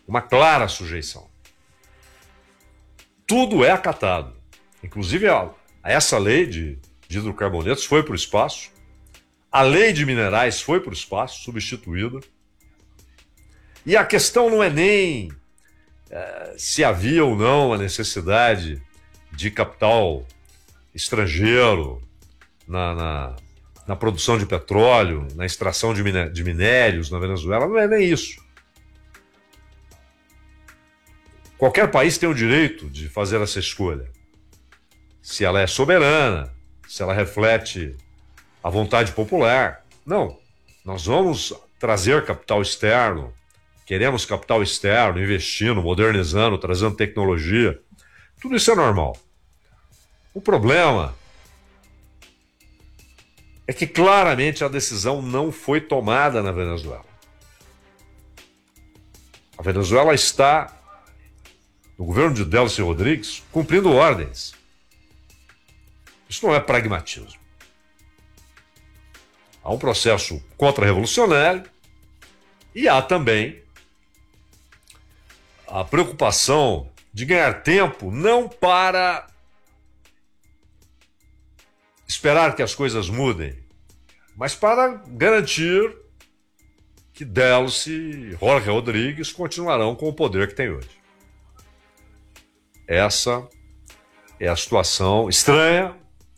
uma clara sujeição. Tudo é acatado. Inclusive, essa lei de hidrocarbonetos foi para o espaço. A lei de minerais foi para o espaço, substituída. E a questão não é nem se havia ou não a necessidade de capital estrangeiro na produção de petróleo, na extração de minérios na Venezuela. Não é nem isso. Qualquer país tem o direito de fazer essa escolha. Se ela é soberana, se ela reflete a vontade popular. Não, nós vamos trazer capital externo, queremos capital externo, investindo, modernizando, trazendo tecnologia. Tudo isso é normal. O problema é que claramente a decisão não foi tomada na Venezuela. A Venezuela está, no governo de Delcy Rodrigues, cumprindo ordens. Isso não é pragmatismo. Há um processo contra-revolucionário e há também a preocupação de ganhar tempo, não para esperar que as coisas mudem, mas para garantir que Delcy e Jorge Rodrigues continuarão com o poder que tem hoje. Essa é a situação estranha,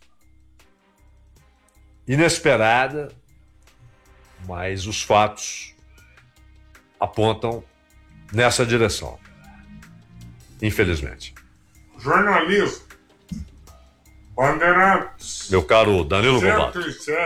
inesperada, mas os fatos apontam nessa direção, infelizmente. Jornalismo, Bandeirantes, meu caro Danilo Lobato.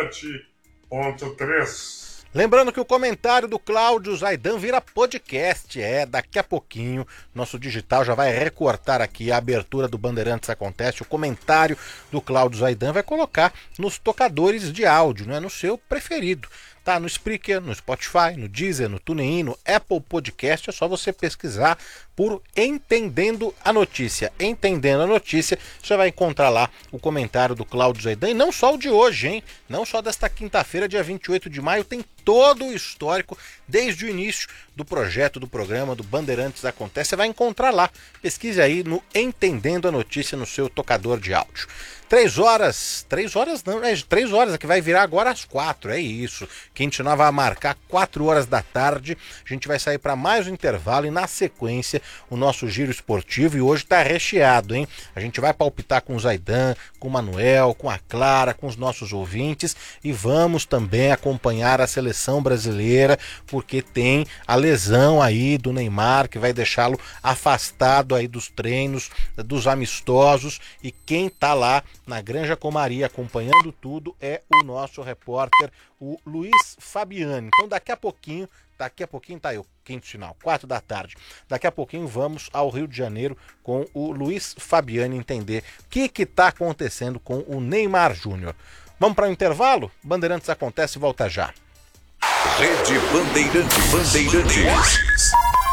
107.3. Lembrando que o comentário do Cláudio Zaidan vira podcast. Daqui a pouquinho nosso digital já vai recortar aqui a abertura do Bandeirantes Acontece. O comentário do Cláudio Zaidan vai colocar nos tocadores de áudio, né, no seu preferido. Tá no Spreaker, no Spotify, no Deezer, no TuneIn, no Apple Podcast. É só você pesquisar por Entendendo a Notícia. Entendendo a Notícia, você vai encontrar lá o comentário do Cláudio Zaidan. E não só o de hoje, hein? Não só desta quinta-feira, dia 28 de maio. Tem todo o histórico desde o início do projeto, do programa, do Bandeirantes Acontece. Você vai encontrar lá. Pesquise aí no Entendendo a Notícia no seu tocador de áudio. 3 horas é que vai virar agora às 4, é isso. Quintino vai marcar 4 horas da tarde, a gente vai sair para mais um intervalo e na sequência o nosso giro esportivo, e hoje tá recheado, hein? A gente vai palpitar com o Zaidan, com o Manuel, com a Clara, com os nossos ouvintes, e vamos também acompanhar a seleção brasileira, porque tem a lesão aí do Neymar, que vai deixá-lo afastado aí dos treinos, dos amistosos, e quem tá lá na Granja Comaria acompanhando tudo é o nosso repórter, o Luiz Fabiani. Então daqui a pouquinho tá aí o quinto final, 4 da tarde. Daqui a pouquinho vamos ao Rio de Janeiro com o Luiz Fabiani entender o que está acontecendo com o Neymar Júnior. Vamos para o intervalo? Bandeirantes Acontece, volta já. Rede Bandeirantes.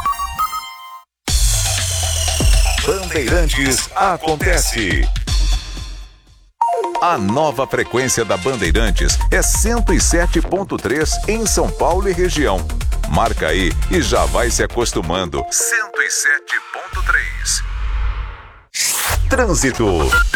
Bandeirantes Acontece. A nova frequência da Bandeirantes é 107.3 em São Paulo e região. Marca aí e já vai se acostumando. 107.3. Trânsito.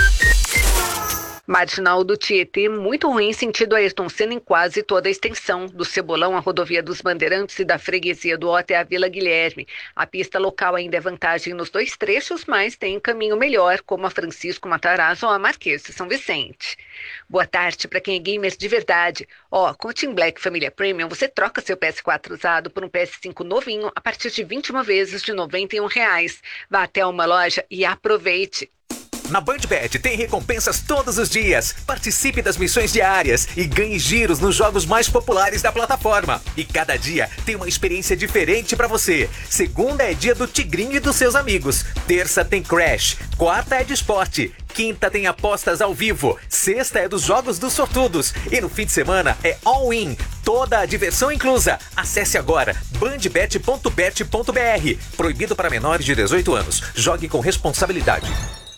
Marginal do Tietê, muito ruim, sentido Ayrton Senna em quase toda a extensão. Do Cebolão, a rodovia dos Bandeirantes e da freguesia do Ota à Vila Guilherme. A pista local ainda é vantagem nos 2 trechos, mas tem caminho melhor, como a Francisco Matarazzo ou a Marquês de São Vicente. Boa tarde para quem é gamer de verdade. Com o Team Black Família Premium, você troca seu PS4 usado por um PS5 novinho a partir de 21 vezes de R$ 91. Vá até uma loja e aproveite. Na BandBet tem recompensas todos os dias. Participe das missões diárias e ganhe giros nos jogos mais populares da plataforma. E cada dia tem uma experiência diferente pra você. Segunda é dia do Tigrinho e dos seus amigos. Terça tem Crash. Quarta é de esporte. Quinta tem apostas ao vivo. Sexta é dos jogos dos sortudos. E no fim de semana é all-in. Toda a diversão inclusa. Acesse agora bandbet.bet.br. Proibido para menores de 18 anos. Jogue com responsabilidade.